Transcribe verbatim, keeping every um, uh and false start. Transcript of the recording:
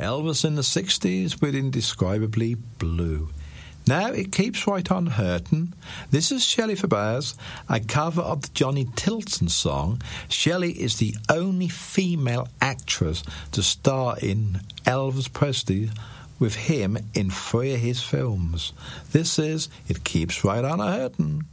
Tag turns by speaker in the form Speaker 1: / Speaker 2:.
Speaker 1: Elvis in the sixties with Indescribably Blue. Now it keeps right on hurting. This is Shelley Fabares, a cover of the Johnny Tilton song. Shelley is the only female actress to star in Elvis Presley with him in three of his films. This is It Keeps Right On A Hurtin'.